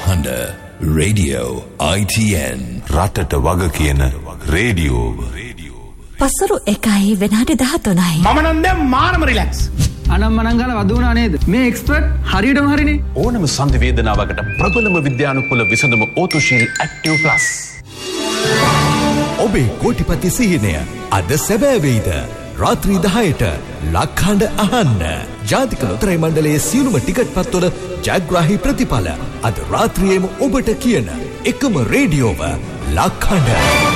ලක්හඬ Radio ITN රටට වග කියන රේඩියෝ. පසරු 1 විනාඩි 13යි. මම නම් දැන් මානම රිලැක්ස්. අනම්මනම් ගාලා වදුණා නේද? මේ එක්ස්පර්ට් හරියටම හරිනේ. ඕනම සංධි වේදනාවකට ප්‍රබලම විද්‍යානුකූල විසඳුම ඕතුශීල් ඇක්ටිව් ප්ලස්. ඔබේ කෝටිපති සිහිනය අද සැබෑ වෙයිද? රාත්‍රී 10ට ලක්හඬ අහන්න. ජාතික ලොතරැයි මණ්ඩලයේ සියලුම ටිකට් පත්වල ජයග්‍රාහී ප්‍රතිඵල අද රාත්‍රියේම ඔබට කියන එකම රේඩියෝව ලක්හඬ.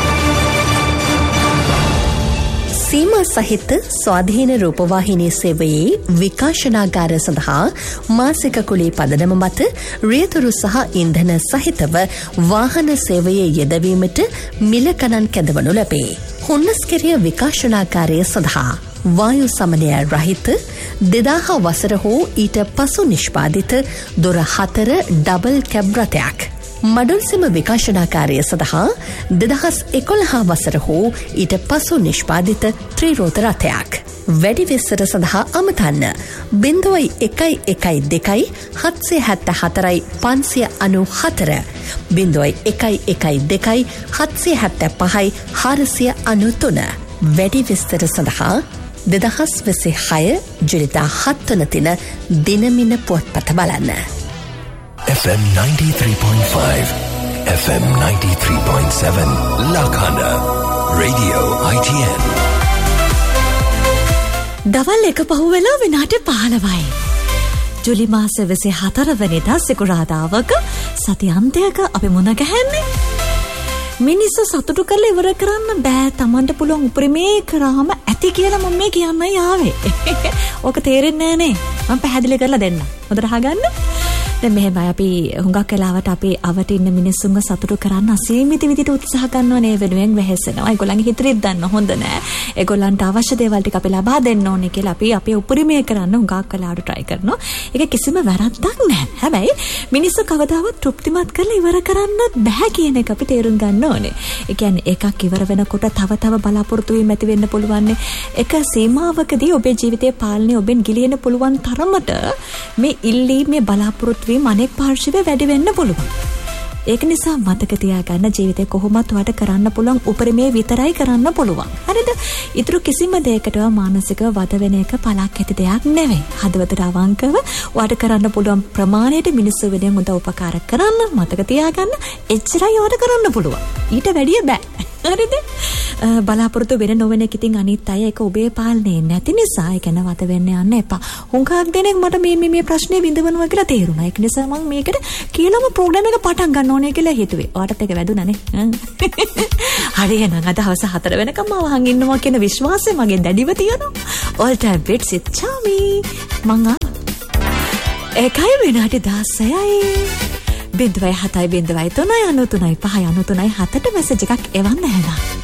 සීමා සහිත ස්වාධීන රූපවාහිනී සේවයේ විකාශනාගාර සඳහා මාසික කුලී පදනම මත රියතුරු සහ ඉන්ධන සහිතව වාහන සේවයේ යෙදවීමට මිල ගණන් කැඳවනු ලැබේ. හොන්නස්කෙරිය විකාශනාගාරය සඳහා වායු සමනය රහිත 2000 වසර හෝ ඊට පසු නිෂ්පාදිත දොර 4 ඩබල් කැබ් රථයක්. මඩුල්සෙම විකාශනාකාරය සඳහා 2011 වසර හෝ ඊට පසු නිෂ්පාදිත ත්‍රිරෝද රථයක්. වැඩි විස්තර සඳහා අමතන්න 0112 774 594 0112 775 493. වැඩි විස්තර සඳහා 2026 ජුලිදා 7 වන දින දිනමින පුවත්පත බලන්න. FM 93.5 FM 93.7 ලක්හඬ Radio ITN. දවල් 1 පහුවෙලා විනාඩි 15යි. ජුලි මාස 24 වෙනිදා සිකුරාදාවක සතියන්තයක අපි මුණ ගැහෙන්නේ. මිනිස්සු සතුටු කරලා ඉවර කරන්න බෑ. Tamanට පුළුවන් උපරිමේ කරාම ඇති කියලා මම මේ කියන්නයි ආවේ. ඕක තේරෙන්නේ නෑනේ. මම පැහැදිලි කරලා දෙන්න. හොඳට අහගන්න. දැන් මෙහෙමයි අපි හුඟක් වෙලාවට අපි අවට ඉන්න මිනිස්සුන්ව සතුටු කරන්න අසීමිත විදිහට උත්සාහ කරනවා නේ වෙනුවෙන් වෙහෙසෙනවා. ඒගොල්ලන්ගේ හිතෙත් දන්න හොඳ නෑ. ඒගොල්ලන්ට අවශ්‍ය දේවල් ටික අපි ලබා දෙන්න ඕනේ කියලා අපි අපේ උපරිමය කරන්න හුඟක් වෙලාවට try කරනවා. ඒක කිසිම වැරද්දක් නෑ. හැබැයි මිනිස්සු කවදාවත් තෘප්තිමත් කරලා ඉවර කරන්න බෑ කියන එක අපි තේරුම් ගන්න ඕනේ. ඒ කියන්නේ එකක් ඉවර වෙනකොට තව බලාපොරොත්තු වීම ඇති වෙන්න පුළුවන්. එක සීමාවකදී ඔබේ ජීවිතයේ පාලනය ඔබෙන් ගිලින්න පුළුවන් තරමට මේ ඉල්ලීමේ බලාපොරොත්තු අනෙක් පාර්ශවය වැඩි වෙන්න පුළුවන්. ඒක නිසා මතක තියාගන්න ජීවිතේ කොහොමත් වට කරන්න පුළුවන් උපරිමේ විතරයි කරන්න පුළුවන්. හරිද? ඊටු කිසිම දෙයකටව මානසිකව වද වෙන එක පළක් ඇති දෙයක් නෙවෙයි. හදවතට අවංකව වට කරන්න පුළුවන් ප්‍රමාණයට මිනිස්සු වෙනුවෙන් උදව් උපකාර කරන්න මතක තියාගන්න. එච්චරයි වට කරන්න පුළුවන්. ඊට වැඩිය බෑ. හරිද? බලාපොරොත්තු වෙන නොවන එක ඉතින් අනිත් අය ඒක ඔබේ පාලනේ නැති නිසා ඒක නවත වෙන්න යන්න එපා. හුඟක් දෙනෙක් මට මේ ප්‍රශ්නේ විඳවනවා කියලා තේරුණා. ඒක නිසා මම මේකට කියලාම ප්‍රෝග්‍රෑම් එක පටන් ගන්න ඕනේ කියලා හිතුවේ. ඔයාලට ඒක වැදුණානේ. හරි එහෙනම් අද හවස 4 වෙනකම් මම වහන් ඉන්නවා කියන විශ්වාසය මගේ දැඩිව තියෙනවා. all time bits it chami මං ඒකයි විනාඩි 16යි. 07 03 93 5 93 7ට මෙසේජ් එකක් එවන්න හැදා.